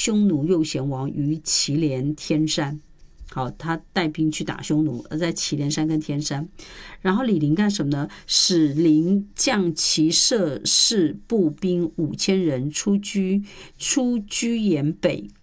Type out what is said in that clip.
匈奴右贤王于祁连天山。好，他带兵去打匈奴，在祁连山跟天山。然后李陵干什么呢？使陵将骑射士步兵5000人出居延北，